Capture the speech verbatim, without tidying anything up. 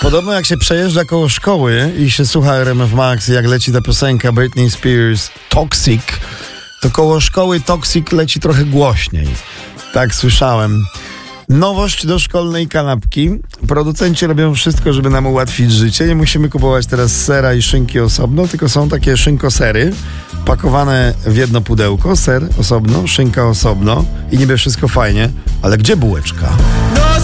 Podobno jak się przejeżdża koło szkoły i się słucha R M F Max, jak leci ta piosenka Britney Spears Toxic, to koło szkoły Toxic leci trochę głośniej. Tak słyszałem. Nowość do szkolnej kanapki. Producenci robią wszystko, żeby nam ułatwić życie. Nie musimy kupować teraz sera i szynki osobno, tylko są takie szynkosery pakowane w jedno pudełko. Ser osobno, szynka osobno i niby wszystko fajnie. Ale gdzie bułeczka?